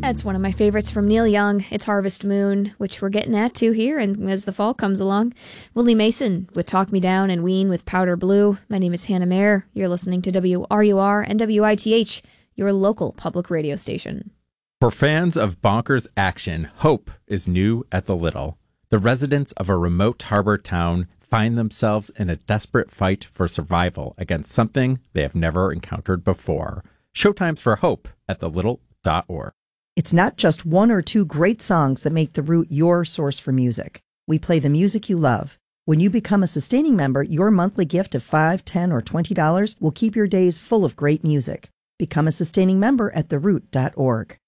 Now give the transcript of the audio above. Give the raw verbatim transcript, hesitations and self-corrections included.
That's one of my favorites from Neil Young. It's Harvest Moon, which we're getting at too here, and as the fall comes along. Willie Mason with Talk Me Down and Ween with Powder Blue. My name is Hannah Mayer. You're listening to W R U R and W I T H, your local public radio station. For fans of bonkers action, hope is new at the Little. The residents of a remote harbor town find themselves in a desperate fight for survival against something they have never encountered before. Showtimes for Hope at the little dot org. It's not just one or two great songs that make The Root your source for music. We play the music you love. When you become a sustaining member, your monthly gift of five dollars, ten dollars, or twenty dollars will keep your days full of great music. Become a sustaining member at the root dot org.